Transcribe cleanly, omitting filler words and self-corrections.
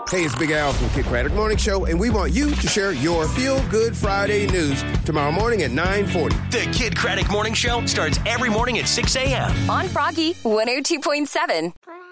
Hey, it's Big Al from Kid Craddock Morning Show, and we want you to share your Feel Good Friday news tomorrow morning at 9:40. The Kid Craddock Morning Show starts every morning at 6 a.m. on Froggy 102.7.